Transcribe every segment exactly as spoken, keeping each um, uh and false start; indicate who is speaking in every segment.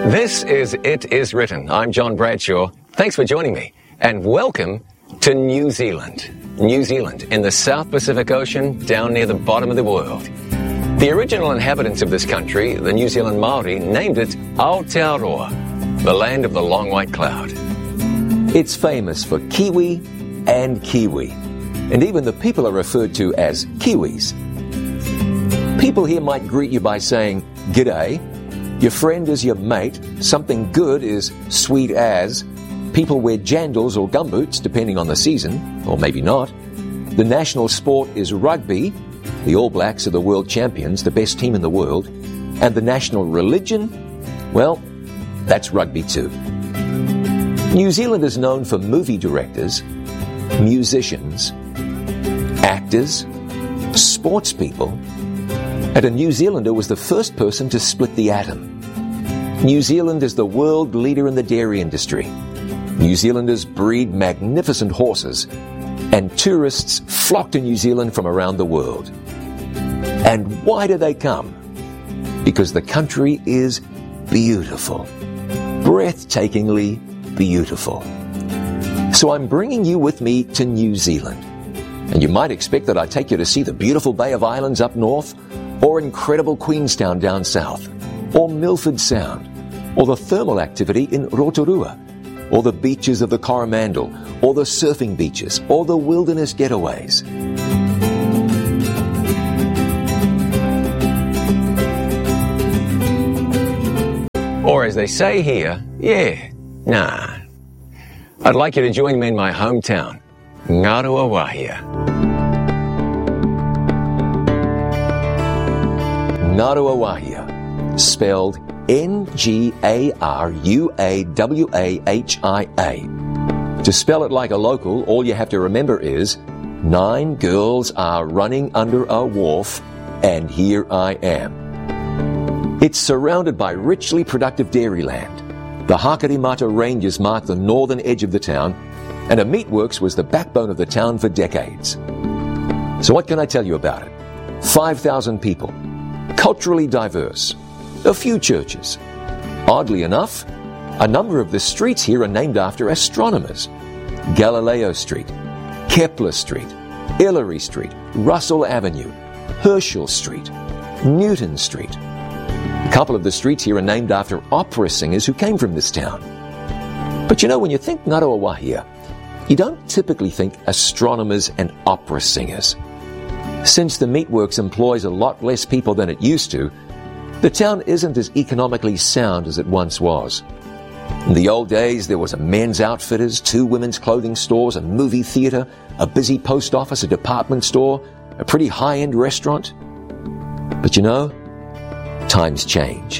Speaker 1: This is It Is Written. I'm John Bradshaw. Thanks for joining me, and welcome to New Zealand. New Zealand, in the South Pacific Ocean, down near the bottom of the world. The original inhabitants of this country, the New Zealand Māori, named it Aotearoa, the land of the long white cloud. It's famous for kiwi and kiwi, and even the people are referred to as Kiwis. People here might greet you by saying, "G'day." Your friend is your mate, something good is sweet as, people wear jandals or gumboots depending on the season, or maybe not. The national sport is rugby, the All Blacks are the world champions, the best team in the world, and the national religion, well, that's rugby too. New Zealand is known for movie directors, musicians, actors, sports people, and a New Zealander was the first person to split the atom. New Zealand is the world leader in the dairy industry. New Zealanders breed magnificent horses, and tourists flock to New Zealand from around the world. And why do they come? Because the country is beautiful. Breathtakingly beautiful. So I'm bringing you with me to New Zealand. And you might expect that I take you to see the beautiful Bay of Islands up north, or incredible Queenstown down south, or Milford Sound, or the thermal activity in Rotorua, or the beaches of the Coromandel, or the surfing beaches, or the wilderness getaways. Or as they say here, yeah, nah. I'd like you to join me in my hometown, Ngaruawahia. Ngaruawahia, spelled N G A R U A W A H I A. To spell it like a local, all you have to remember is, nine girls are running under a wharf, and here I am. It's surrounded by richly productive dairy land. The Hakarimata Ranges mark the northern edge of the town, and a meatworks was the backbone of the town for decades. So what can I tell you about it? five thousand people. Culturally diverse, a few churches. Oddly enough, a number of the streets here are named after astronomers. Galileo Street, Kepler Street, Hillary Street, Russell Avenue, Herschel Street, Newton Street. A couple of the streets here are named after opera singers who came from this town. But you know, when you think Ngaruawahia, you don't typically think astronomers and opera singers. Since the meatworks employs a lot less people than it used to, the town isn't as economically sound as it once was. In the old days, there was a men's outfitters, two women's clothing stores, a movie theater, a busy post office, a department store, a pretty high-end restaurant. But you know, times change.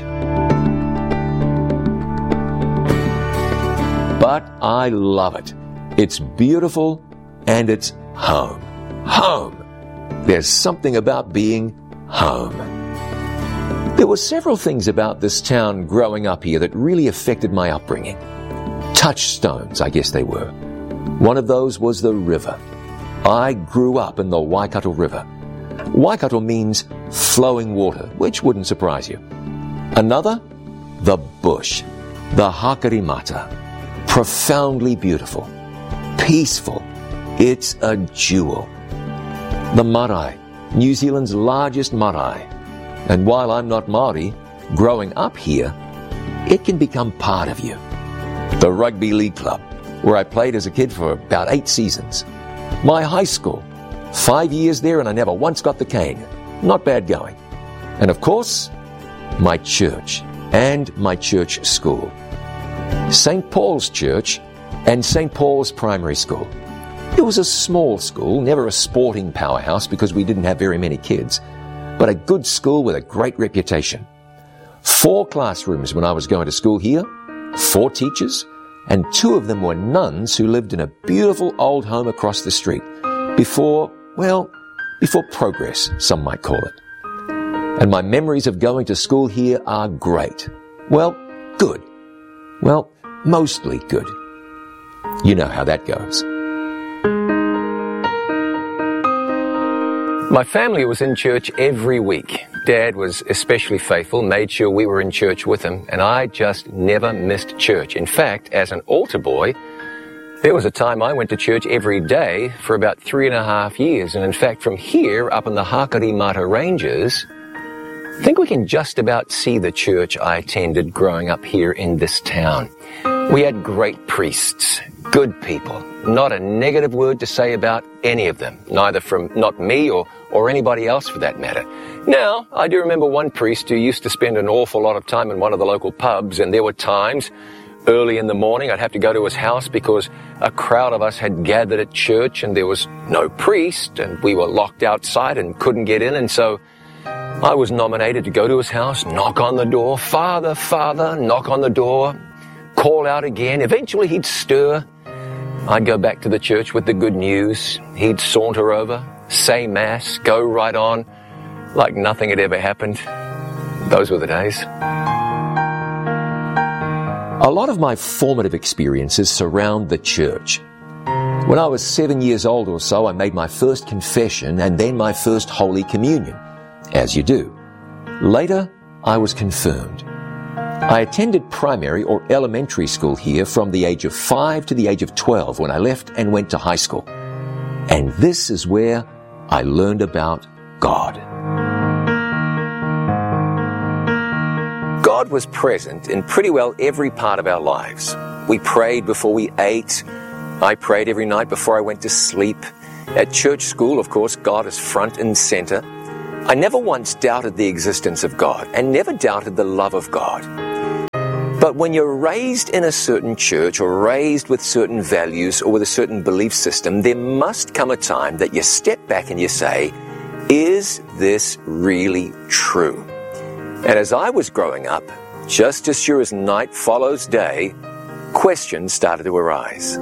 Speaker 1: But I love it. It's beautiful and it's home. Home! There's something about being home. There were several things about this town growing up here that really affected my upbringing. Touchstones, I guess they were. One of those was the river. I grew up in the Waikato River. Waikato means flowing water, which wouldn't surprise you. Another, the bush, the Hakarimata. Profoundly beautiful, peaceful. It's a jewel. The marae, New Zealand's largest marae. And while I'm not Māori, growing up here, it can become part of you. The Rugby League Club, where I played as a kid for about eight seasons. My high school, five years there and I never once got the cane. Not bad going. And of course, my church and my church school. Saint Paul's Church and Saint Paul's Primary School. It was a small school, never a sporting powerhouse because we didn't have very many kids, but a good school with a great reputation. Four classrooms when I was going to school here, four teachers, and two of them were nuns who lived in a beautiful old home across the street before, well, before progress, some might call it. And my memories of going to school here are great. Well, good. Well, mostly good. You know how that goes. My family was in church every week. Dad was especially faithful, made sure we were in church with him, and I just never missed church. In fact, as an altar boy, there was a time I went to church every day for about three and a half years. And in fact, from here up in the Hakarimata Ranges, I think we can just about see the church I attended growing up here in this town. We had great priests, good people, not a negative word to say about any of them, neither from not me or, or anybody else for that matter. Now, I do remember one priest who used to spend an awful lot of time in one of the local pubs, and there were times early in the morning I'd have to go to his house because a crowd of us had gathered at church and there was no priest and we were locked outside and couldn't get in, and so I was nominated to go to his house, knock on the door, Father, Father, knock on the door, call out again. Eventually he'd stir. I'd go back to the church with the good news. He'd saunter over, say Mass, go right on, like nothing had ever happened. Those were the days.
Speaker 2: A lot of my formative experiences surround the church. When I was seven years old or so, I made my first confession and then my first Holy Communion, as you do. Later, I was confirmed. I attended primary or elementary school here from the age of five to the age of twelve when I left and went to high school. And this is where I learned about God.
Speaker 1: God was present in pretty well every part of our lives. We prayed before we ate. I prayed every night before I went to sleep. At church school, of course, God is front and center. I never once doubted the existence of God and never doubted the love of God. But when you're raised in a certain church or raised with certain values or with a certain belief system, there must come a time that you step back and you say, is this really true? And as I was growing up, just as sure as night follows day, questions started to arise.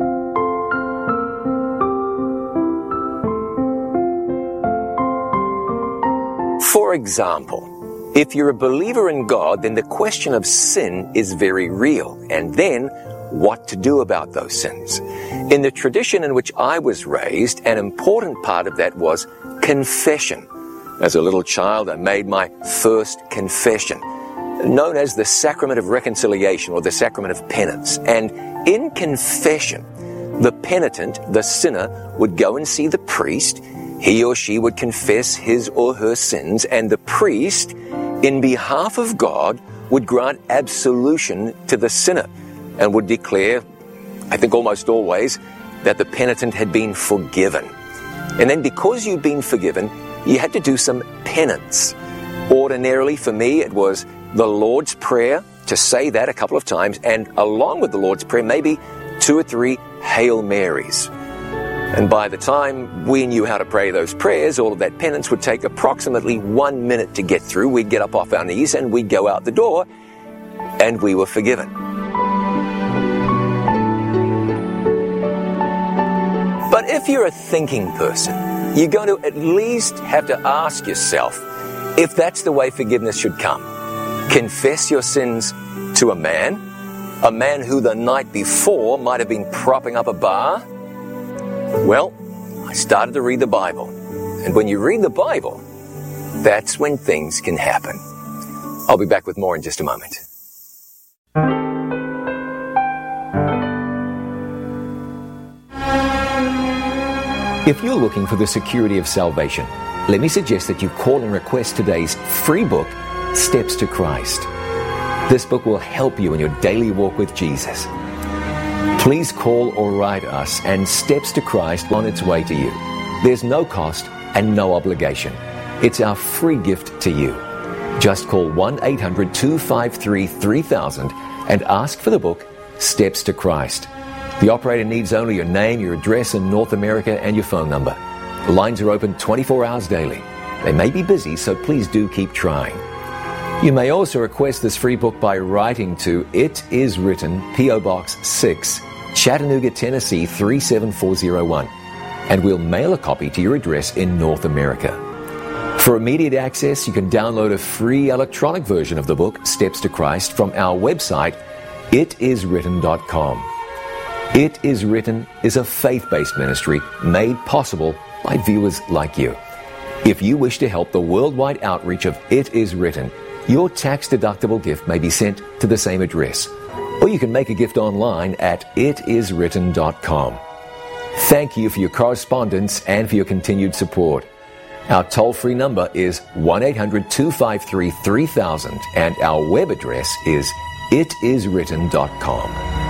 Speaker 1: For example, if you're a believer in God, then the question of sin is very real. And then, what to do about those sins? In the tradition in which I was raised, an important part of that was confession. As a little child, I made my first confession, known as the Sacrament of Reconciliation or the Sacrament of Penance. And in confession, the penitent, the sinner, would go and see the priest. He or she would confess his or her sins, and the priest, in behalf of God, would grant absolution to the sinner and would declare, I think almost always, that the penitent had been forgiven. And then because you'd been forgiven, you had to do some penance. Ordinarily, for me, it was the Lord's Prayer, to say that a couple of times, and along with the Lord's Prayer, maybe two or three Hail Marys. And by the time we knew how to pray those prayers, all of that penance would take approximately one minute to get through. We'd get up off our knees and we'd go out the door, and we were forgiven. But if you're a thinking person, you're going to at least have to ask yourself if that's the way forgiveness should come. Confess your sins to a man, a man who the night before might have been propping up a bar. Well, I started to read the Bible. And when you read the Bible, that's when things can happen. I'll be back with more in just a moment.
Speaker 2: If you're looking for the security of salvation, let me suggest that you call and request today's free book, Steps to Christ. This book will help you in your daily walk with Jesus. Please call or write us, and Steps to Christ on its way to you. There's no cost and no obligation. It's our free gift to you. Just call one eight hundred two five three three thousand and ask for the book, Steps to Christ. The operator needs only your name, your address in North America, and your phone number. The lines are open twenty-four hours daily. They may be busy, so please do keep trying. You may also request this free book by writing to It Is Written, P O Box six, Chattanooga, Tennessee three seven four zero one, and we'll mail a copy to your address in North America. For immediate access, you can download a free electronic version of the book, Steps to Christ, from our website, it is written dot com. It Is Written is a faith-based ministry made possible by viewers like you. If you wish to help the worldwide outreach of It Is Written, your tax-deductible gift may be sent to the same address, or you can make a gift online at it is written dot com. Thank you for your correspondence and for your continued support. Our toll-free number is one eight hundred two five three three thousand and our web address is it is written dot com.